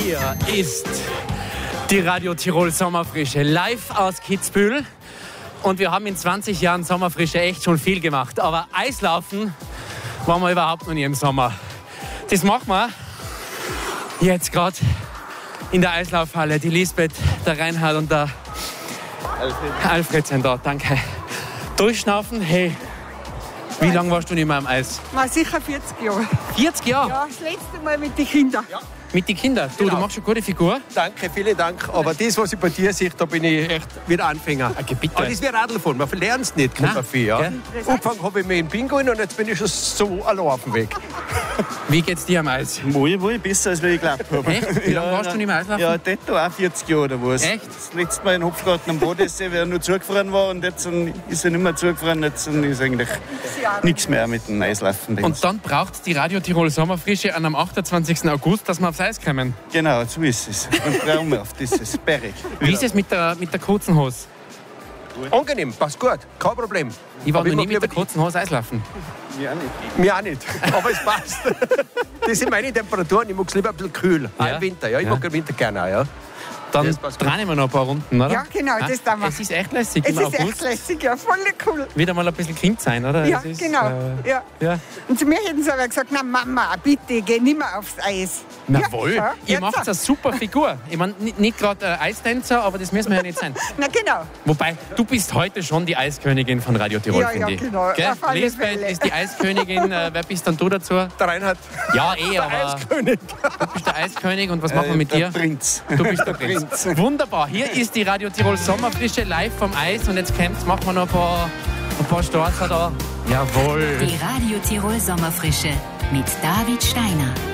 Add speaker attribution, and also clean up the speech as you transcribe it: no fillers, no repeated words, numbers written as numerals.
Speaker 1: Hier ist die Radio Tirol Sommerfrische live aus Kitzbühel. Und wir haben in 20 Jahren Sommerfrische echt schon viel gemacht. Aber Eislaufen waren wir überhaupt noch nie im Sommer. Das machen wir jetzt gerade in der Eislaufhalle. Die Lisbeth, der Reinhard und der Alfred sind da. Danke. Durchschnaufen, hey. Wie lange warst du nicht mehr am Eis?
Speaker 2: War sicher 40 Jahre.
Speaker 1: 40 Jahre?
Speaker 2: Ja, das letzte Mal mit den Kindern.
Speaker 1: Ja. Mit den Kindern? Du,
Speaker 3: Genau.
Speaker 1: Du machst eine gute Figur.
Speaker 3: Danke, vielen Dank. Aber das, was ich bei dir sehe, da bin ich echt wieder Anfänger.
Speaker 1: Okay, bitte.
Speaker 3: Aber das ist wie Radlfahren, man lernt es nicht,
Speaker 1: Nein,
Speaker 3: Kaffee. Ja.
Speaker 1: gell?
Speaker 3: Angefangen habe ich mit dem Pinguin und jetzt bin ich schon so allein auf dem Weg.
Speaker 1: Wie geht's dir am Eis?
Speaker 4: Wohl besser, als ich geglaubt habe.
Speaker 1: Echt? Wie lange warst du nicht mehr Eislaufen?
Speaker 4: Ja, das auch 40 Jahre oder was.
Speaker 1: Echt?
Speaker 4: Das letzte Mal in Hopfgarten am Bodensee, weil er nur zugefroren war und jetzt ist er nicht mehr zugefroren. Jetzt ist eigentlich nichts mehr mit dem Eislaufen.
Speaker 1: Und dann braucht die Radio Tirol Sommerfrische an am 28. August, dass wir aufs Eis kommen.
Speaker 4: Genau, so ist es. Und brauchen wir auf dieses Berg.
Speaker 1: Wie ist es mit der kurzen Hose?
Speaker 3: Angenehm, passt gut, kein Problem.
Speaker 1: Ich war
Speaker 3: Aber
Speaker 1: noch nie
Speaker 3: mag
Speaker 1: mit der
Speaker 3: lieber
Speaker 1: kurzen Hose Eislaufen.
Speaker 4: Ja, nicht.
Speaker 3: Mir auch nicht, aber es passt. Das sind meine Temperaturen, ich mag es lieber ein bisschen kühl. Auch
Speaker 1: Ja.
Speaker 3: im Winter, ja. Ich
Speaker 1: Ja.
Speaker 3: mag den Winter gerne auch, ja.
Speaker 1: Dann
Speaker 3: Das passt gut.
Speaker 1: drehen wir noch ein paar Runden, oder?
Speaker 2: Ja, genau, das tun wir.
Speaker 1: Es ist echt lässig
Speaker 2: Es
Speaker 1: im
Speaker 2: ist echt
Speaker 1: August.
Speaker 2: lässig, ja, voll cool.
Speaker 1: Wieder mal ein bisschen Kind sein, oder?
Speaker 2: Ja,
Speaker 1: Es ist,
Speaker 2: genau. Ja.
Speaker 1: ja.
Speaker 2: Und zu mir hätten sie aber gesagt, na Mama, bitte, geh nicht mehr aufs Eis.
Speaker 1: Na
Speaker 2: ja,
Speaker 1: wohl,
Speaker 2: ja,
Speaker 1: ihr
Speaker 2: jetzt
Speaker 1: macht
Speaker 2: so.
Speaker 1: eine super Figur. Ich meine, nicht gerade Eistänzer, aber das müssen wir ja nicht sein.
Speaker 2: Na genau.
Speaker 1: Wobei, du bist heute schon die Eiskönigin von Radio Tirol,
Speaker 2: Ja,
Speaker 1: finde
Speaker 2: ja,
Speaker 1: ich.
Speaker 2: genau,
Speaker 1: Gell?
Speaker 2: auf alle
Speaker 1: Lisbeth
Speaker 2: Fälle.
Speaker 1: ist die Eiskönigin. Wer bist dann du dazu?
Speaker 3: Der Reinhard,
Speaker 1: Ja,
Speaker 3: der
Speaker 1: aber
Speaker 3: Eiskönig.
Speaker 1: du bist der Eiskönig. Und was machen wir mit
Speaker 4: Der
Speaker 1: dir?
Speaker 4: Prinz.
Speaker 1: Du bist der Prinz. Wunderbar. Hier ist die Radio Tirol Sommerfrische live vom Eis. Und jetzt kommt's, machen wir noch ein paar Storzer da. Jawohl.
Speaker 5: Die Radio Tirol Sommerfrische mit David Steiner.